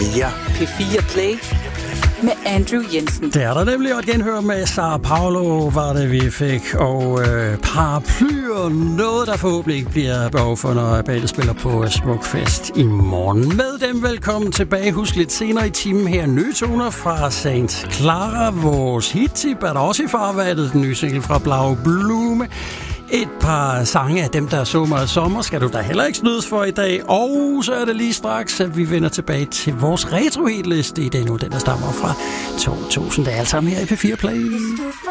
P4 Play med Andrew Jensen. Det er der nemlig et genhør med Sao Paulo, var det vi fik, og paraplyer, noget der forhåbentlig ikke bliver behov for, når bandet spiller på Smukfest i morgen. Med dem velkommen tilbage. Husk lidt senere i timen her nye toner fra St. Clara. Vores hit-tip er der også i farvandet, den nye single fra Blau Blume. Et par sange af dem, der så meget sommer, skal du da heller ikke snydes for i dag. Og så er det lige straks, at vi vender tilbage til vores retro-hitliste i dag nu. Den, der stammer fra 2000. Det er alt sammen her i P4 Play.